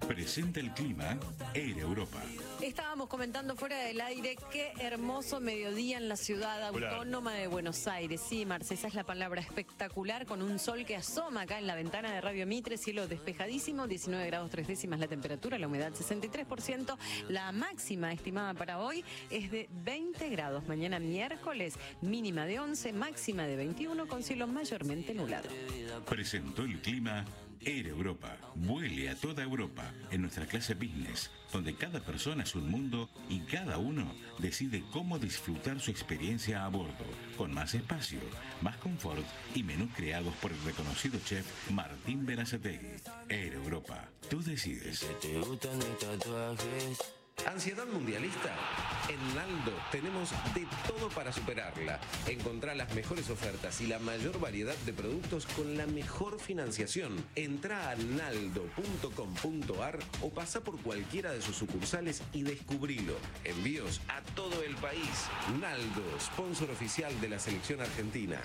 Presenta el clima Air Europa. Estábamos comentando fuera del aire qué hermoso mediodía en la ciudad autónoma de Buenos Aires. Sí, Marce, esa es la palabra, espectacular, con un sol que asoma acá en la ventana de Radio Mitre, cielo despejadísimo, 19 grados 3 décimas la temperatura, la humedad 63%. La máxima estimada para hoy es de 20 grados. Mañana miércoles, mínima de 11, máxima de 21, con cielo mayormente nublado. Presentó el clima Air Europa. Vuele a toda Europa en nuestra clase business, donde cada persona es un mundo y cada uno decide cómo disfrutar su experiencia a bordo, con más espacio, más confort y menús creados por el reconocido chef Martín Berazategui. Air Europa, tú decides. ¿Ansiedad mundialista? En Naldo tenemos de todo para superarla. Encontrá las mejores ofertas y la mayor variedad de productos con la mejor financiación. Entrá a naldo.com.ar o pasa por cualquiera de sus sucursales y descubrilo. Envíos a todo el país. Naldo, sponsor oficial de la selección argentina.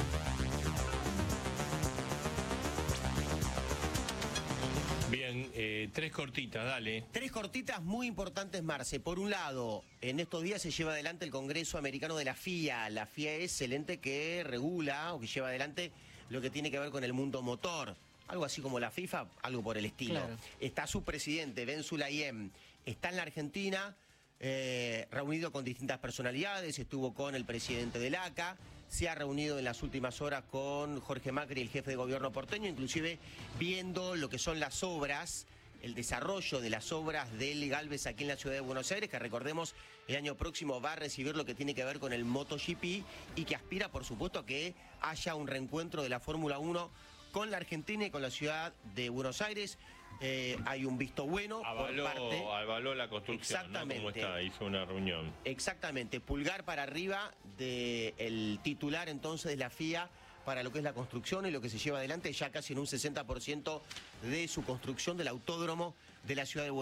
Bien, tres cortitas, dale. Tres cortitas muy importantes, Marce. Por un lado, en estos días se lleva adelante el Congreso Americano de la FIA. La FIA es el ente que regula o que lleva adelante lo que tiene que ver con el mundo motor. Algo así como la FIFA, algo por el estilo. Claro. Está su presidente, Ben Sulayem, está en la Argentina, reunido con distintas personalidades, estuvo con el presidente del ACA, se ha reunido en las últimas horas con Jorge Macri, el jefe de gobierno porteño, inclusive viendo lo que son las obras, el desarrollo de las obras del Galvez aquí en la ciudad de Buenos Aires, que recordemos el año próximo va a recibir lo que tiene que ver con el MotoGP y que aspira, por supuesto, a que haya un reencuentro de la Fórmula 1 con la Argentina y con la ciudad de Buenos Aires. Hay un visto bueno por parte... Avaló la construcción, exactamente, ¿no? ¿Cómo está? Hizo una reunión. Exactamente, pulgar para arriba del titular entonces de la FIA para lo que es la construcción y lo que se lleva adelante ya casi en un 60% de su construcción del autódromo de la ciudad de Buenos Aires.